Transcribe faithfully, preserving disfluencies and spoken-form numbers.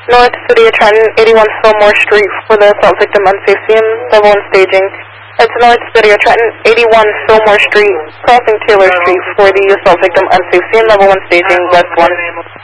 North City of Trenton, eighty-one Fillmore Street for the assault victim unsafe scene, level one staging. It's North City of Trenton, eighty-one Fillmore Street, crossing Taylor Street for the assault victim unsafe scene, level one staging, west one.